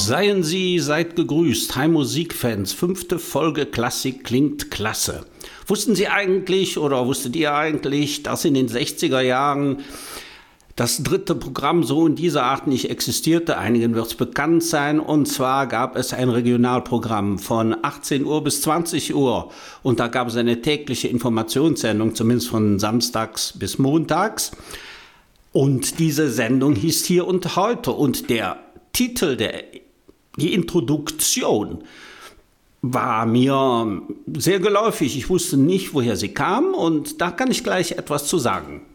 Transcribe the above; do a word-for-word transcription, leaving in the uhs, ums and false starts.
Seien Sie, seid gegrüßt, Hi Musikfans, fünfte Folge Klassik klingt klasse. Wussten Sie eigentlich oder wusstet ihr eigentlich, dass in den sechziger Jahren das dritte Programm so in dieser Art nicht existierte? Einigen wird es bekannt sein, und zwar gab es ein Regionalprogramm von achtzehn Uhr bis zwanzig Uhr und da gab es eine tägliche Informationssendung, zumindest von samstags bis montags, und diese Sendung hieß Hier und Heute, und der Titel, der, die Introduktion war mir sehr geläufig. Ich wusste nicht, woher sie kam, und da kann ich gleich etwas zu sagen.